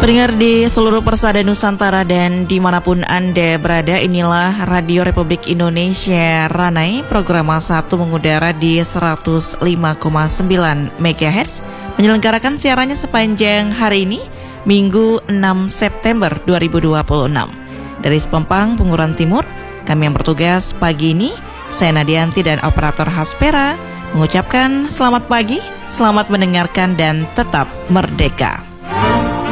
Pendengar di seluruh persada Nusantara dan dimanapun Anda berada, inilah Radio Republik Indonesia Ranai, program 1 mengudara di 105,9 MHz, menyelenggarakan siarannya sepanjang hari ini, Minggu 6 September 2026. Dari Sepempang, Bunguran Timur, kami yang bertugas pagi ini, saya Nadianti dan operator Haspera, mengucapkan selamat pagi, selamat mendengarkan dan tetap merdeka.